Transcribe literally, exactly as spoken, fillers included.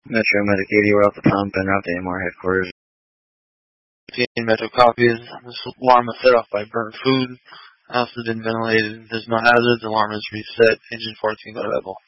Metro Medic eighty, we're off the pump and route to A M R headquarters. Metro copies. This alarm was set off by burnt food. House has been ventilated. There's no hazards. Alarm is reset. Engine fourteen available.